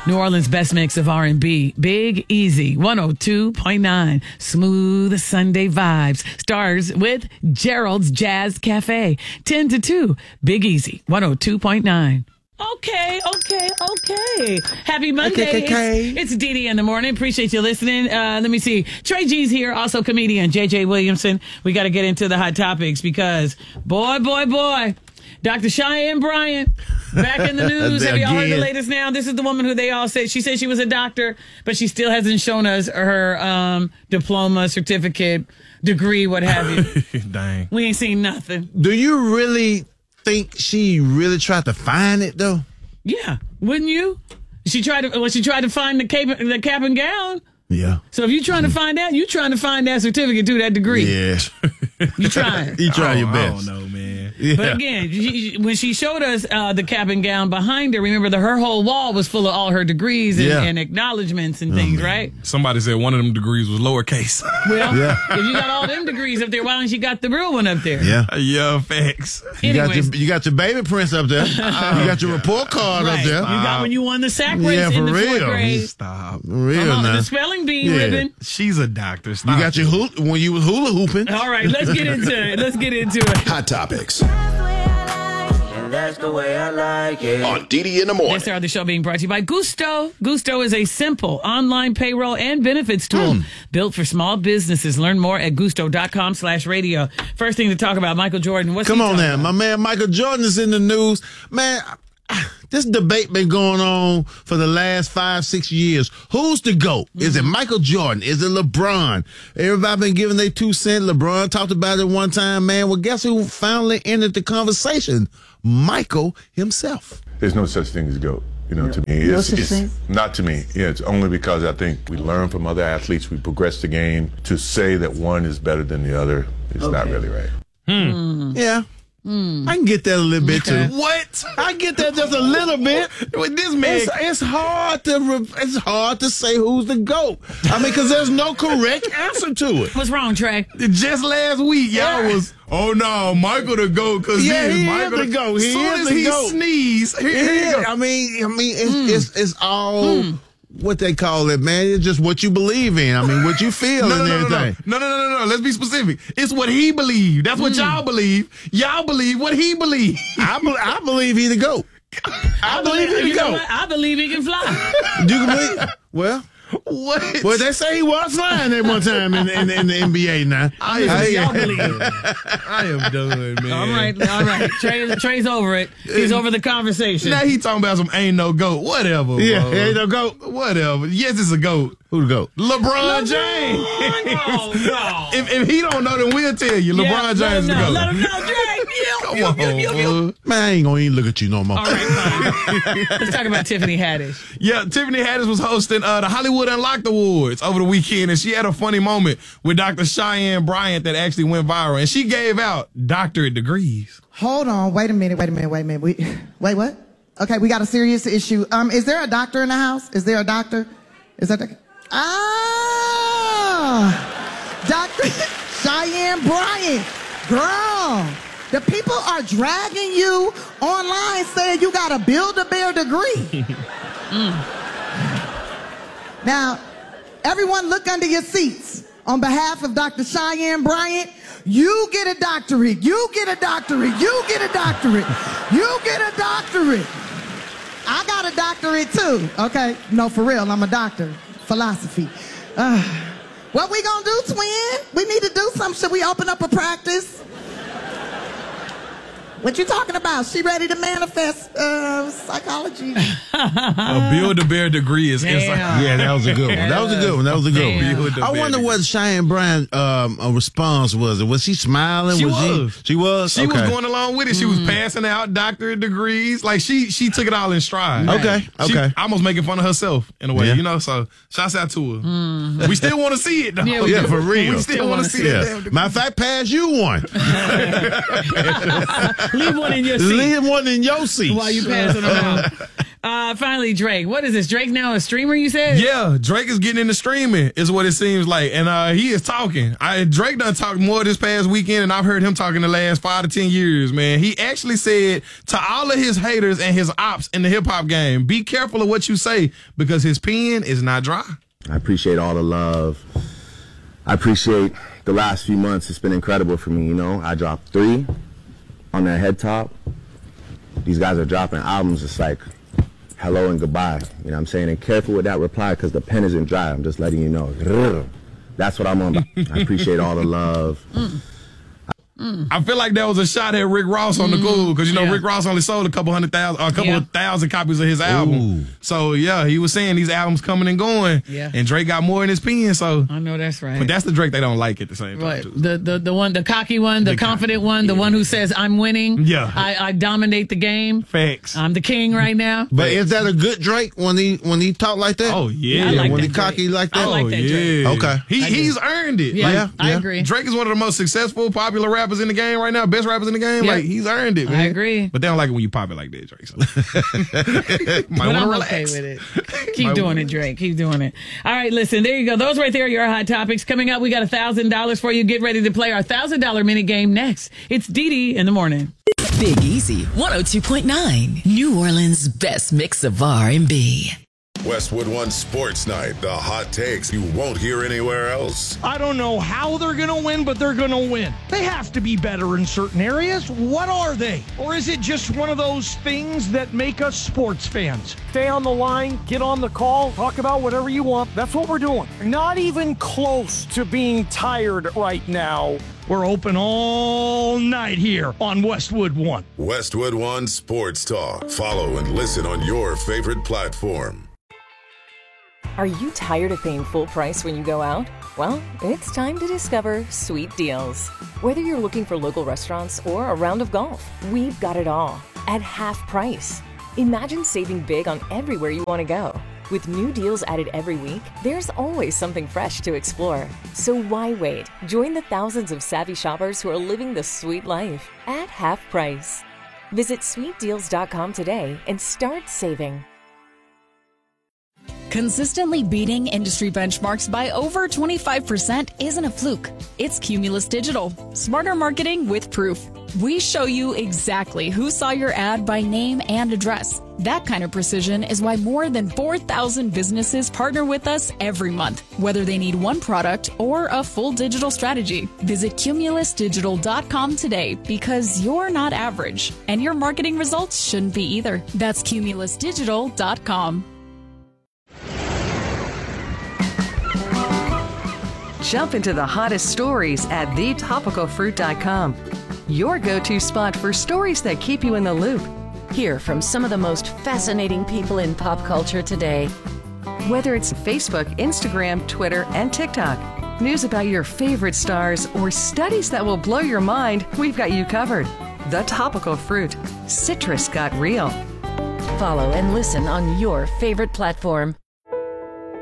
New Orleans' best mix of R&B. Big Easy, 102.9. Smooth Sunday vibes. Stars with Gerald's Jazz Cafe. 10 to 2. Big Easy, 102.9. Okay. Happy Monday. It's Dee in the morning. Appreciate you listening. Let me see. Trey G's here, also comedian JJ Williamson. We got to get into the hot topics because, boy, Dr. Cheyenne Bryant, back in the news. Have y'all heard the latest now? This is the woman who they all said, she said she was a doctor, but she still hasn't shown us her diploma, certificate, degree, what have you. Dang. We ain't seen nothing. Do you really think she really tried to find it, though? Yeah, wouldn't you? She tried to find the cap and gown. Yeah. So if you're trying to find out, you're trying to find that certificate too, that degree. Yes. You trying. You try your best. I don't know, man. Yeah. But again, when she showed us the cap and gown behind her, remember her whole wall was full of all her degrees and acknowledgments and things, right? Somebody said one of them degrees was lowercase. Well, if you got all them degrees up there, why don't you got the real one up there? Yeah, facts. You got your baby prince up there. You got your report card up there. You got when you won the sack race in the fourth grade. Stop. Real now. The spelling bee ribbon. She's a doctor. Stop. You got your when you was hula hooping. All right, let's get into it. Hot Topics. That's the way I like it. On Dee in the morning. This hour of the show being brought to you by Gusto. Gusto is a simple online payroll and benefits tool built for small businesses. Learn more at gusto.com/radio. First thing to talk about, Michael Jordan. Come on now. My man Michael Jordan is in the news. Man, this debate been going on for the last 5-6 years. Who's the GOAT? Is it Michael Jordan? Is it LeBron? Everybody been giving their 2 cents. LeBron talked about it one time, man. Well, guess who finally entered the conversation? Michael himself. There's no such thing as GOAT. To me, it's not to me. Yeah, it's only because I think we learn from other athletes. We progress the game. To say that one is better than the other is not really right. Yeah. I can get that a little bit too. What? I get that just a little bit. With this man, it's hard to say who's the GOAT. I mean, because there's no correct answer to it. What's wrong, Trey? just last week, y'all was, oh no, Michael the GOAT, because Michael is the GOAT. He soon is as he GOAT. sneeze, here you go. I mean, it's all what they call it, man. It's just what you believe in. I mean, what you feel and everything. No. Let's be specific. It's what he believed. That's what y'all believe. Y'all believe what he believed. I believe he the GOAT. I believe he the GOAT. I believe he can fly. Do you believe? Well. What? Well, they say he was flying at one time in the NBA now. Y'all believe it. I am done, man. All right. Trey's over it. He's over the conversation. Now he talking about some ain't no GOAT. Whatever, yeah, bro. ain't no GOAT. Whatever. Yes, it's a GOAT. Who the GOAT? LeBron James. No. If he don't know, then we'll tell you. LeBron James is the GOAT. Let him know, Trey. Come on, Man, I ain't gonna even look at you no more. All right, fine. Let's talk about Tiffany Haddish. Yeah, Tiffany Haddish was hosting the Hollywood Unlocked Awards over the weekend, and she had a funny moment with Dr. Cheyenne Bryant that actually went viral, and she gave out doctorate degrees. Hold on, wait a minute. Wait, what? Okay, we got a serious issue. Is there a doctor in the house? Is there a doctor? Is that Dr. Cheyenne Bryant, girl. The people are dragging you online saying you got a Build-A-Bear degree. Now, everyone look under your seats. On behalf of Dr. Cheyenne Bryant, you get a doctorate. You get a doctorate. You get a doctorate. You get a doctorate. I got a doctorate too. Okay, no, for real, I'm a doctor. Philosophy. What we gonna do, twin? We need to do something. Should we open up a practice? What you talking about? She ready to manifest psychology. A Build-A-Bear degree is inside. Yeah, that was a good one. That was a good one. I wonder what Cheyenne Bryant's response was. Was she smiling? She was. She was? She was going along with it. She was passing out doctorate degrees. Like, she took it all in stride. Okay. She almost making fun of herself in a way, So, shouts out to her. We still want to see it, though. Yeah, for real. We still want to see it. Matter of fact, pass you one. Leave one in your seat. Leave one in your seat. While you passing around. Finally, Drake. What is this? Drake now a streamer, you said? Yeah, Drake is getting into streaming, is what it seems like. And he is talking. Drake done talked more this past weekend, and I've heard him talking the last 5 to 10 years, man. He actually said to all of his haters and his ops in the hip-hop game, be careful of what you say because his pen is not dry. I appreciate all the love. I appreciate the last few months. It's been incredible for me, you know. I dropped 3 on that head top. These guys are dropping albums. It's like hello and goodbye. You know what I'm saying? And careful with that reply because the pen isn't dry. I'm just letting you know. That's what I'm on about. I appreciate all the love. I feel like that was a shot at Rick Ross on the Google because, you know, Rick Ross only sold a couple of thousand copies of his album. Ooh. So, yeah, he was saying these albums coming and going. Yeah. And Drake got more in his pen. So I know that's right. But that's the Drake they don't like at the same time. Right. Too. The one, the cocky one, the confident one, the one who says, I'm winning. Yeah. I dominate the game. Facts. I'm the king right now. But is that a good Drake when he talk like that? Oh, yeah. I like when that he cocky Drake. like that? I like that Drake. Okay. He's earned it. Yeah, Like, I agree. Drake is one of the most successful, popular rappers in the game right now. Best rappers in the game. Yeah. Like, he's earned it, man. I agree. But they don't like it when you pop it like that, Drake. So. Might But wanna I'm relax. okay with it. Keep doing it, Drake. Keep doing it. All right, listen, there you go. Those right there are your hot topics. Coming up, we got $1,000 for you. Get ready to play our $1,000 minute game next. It's Dee Dee in the morning. Big Easy 102.9, New Orleans' best mix of R&B. Westwood One Sports Night, the hot takes you won't hear anywhere else. I don't know how they're going to win, but they're going to win. They have to be better in certain areas. What are they? Or is it just one of those things that make us sports fans? Stay on the line, get on the call, talk about whatever you want. That's what we're doing. Not even close to being tired right now. We're open all night here on Westwood One. Westwood One Sports Talk. Follow and listen on your favorite platform. Are you tired of paying full price when you go out? Well, it's time to discover Sweet Deals. Whether you're looking for local restaurants or a round of golf, we've got it all at half price. Imagine saving big on everywhere you want to go. With new deals added every week, there's always something fresh to explore. So why wait? Join the thousands of savvy shoppers who are living the sweet life at half price. Visit sweetdeals.com today and start saving. Consistently beating industry benchmarks by over 25% isn't a fluke. It's Cumulus Digital. Smarter marketing with proof. We show you exactly who saw your ad by name and address. That kind of precision is why more than 4,000 businesses partner with us every month, whether they need one product or a full digital strategy. Visit cumulusdigital.com today because you're not average, and your marketing results shouldn't be either. That's cumulusdigital.com. Jump into the hottest stories at thetopicalfruit.com. Your go-to spot for stories that keep you in the loop. Hear from some of the most fascinating people in pop culture today. Whether it's Facebook, Instagram, Twitter, and TikTok, news about your favorite stars, or studies that will blow your mind, we've got you covered. The Topical Fruit. Citrus got real. Follow and listen on your favorite platform.